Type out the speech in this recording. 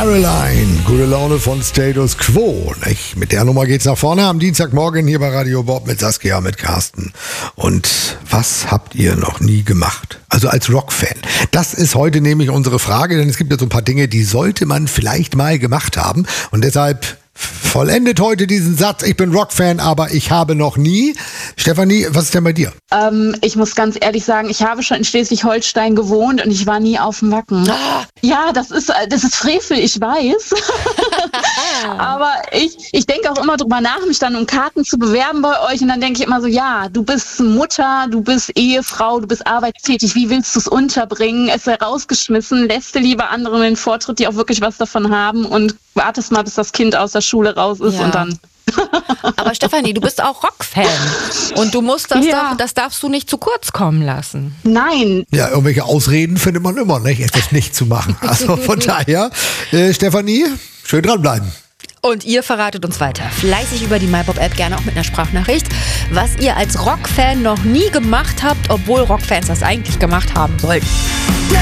Caroline, gute Laune von Status Quo. Nicht? Mit der Nummer geht's nach vorne am Dienstagmorgen hier bei Radio Bob mit Saskia, mit Carsten. Und was habt ihr noch nie gemacht? Also als Rockfan. Das ist heute nämlich unsere Frage, denn es gibt ja so ein paar Dinge, die sollte man vielleicht mal gemacht haben. Und deshalb vollendet heute diesen Satz, ich bin Rockfan, aber ich habe noch nie. Stefanie, was ist denn bei dir? Ich muss ganz ehrlich sagen, ich habe schon in Schleswig-Holstein gewohnt und ich war nie auf dem Wacken. Ja, das ist Frevel, ich weiß. Aber ich denke auch immer drüber nach, mich dann um Karten zu bewerben bei euch. Und dann denke ich immer so, ja, du bist Mutter, du bist Ehefrau, du bist arbeitstätig. Wie willst du es unterbringen? Es sei rausgeschmissen, lässt du lieber anderen den Vortritt, die auch wirklich was davon haben und wartest mal, bis das Kind aus der Schule raus ist und dann... Aber Stefanie, du bist auch Rockfan und du musst das darfst du nicht zu kurz kommen lassen. Nein. Ja, irgendwelche Ausreden findet man immer, nicht? Etwas nicht zu machen. Also von daher, Stefanie, schön dranbleiben. Und ihr verratet uns weiter, fleißig über die MyBob-App, gerne auch mit einer Sprachnachricht, was ihr als Rockfan noch nie gemacht habt, obwohl Rockfans das eigentlich gemacht haben sollten.